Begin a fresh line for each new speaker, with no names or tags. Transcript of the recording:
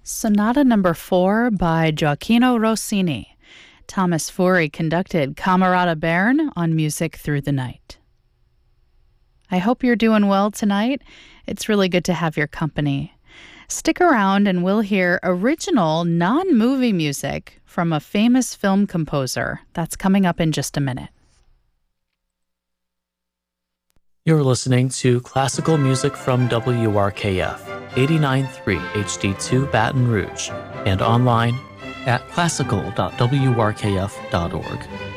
Sonata Number 4 by Gioacchino Rossini. Thomas Fury conducted Camerata Bern on Music Through the Night. I hope you're doing well tonight. It's really good to have your company. Stick around and we'll hear original non-movie music from a famous film composer. That's coming up in just a minute.
You're listening to classical music from WRKF 89.3 HD2 Baton Rouge and online at classical.wrkf.org.